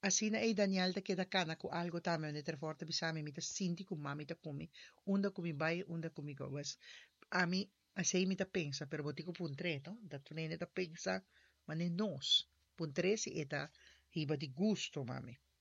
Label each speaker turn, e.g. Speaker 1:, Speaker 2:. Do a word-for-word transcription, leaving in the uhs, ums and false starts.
Speaker 1: Así na ay Daniel te queda kana ko algo tama ne ter forte bisami mi ta sinti ku mami ta kumi unda kumi bai unda kumi gobas ami así mi ta pensa pero boti ko puntre no da tu nene ta pensa mane nos puntre si eta hiba di gusto mami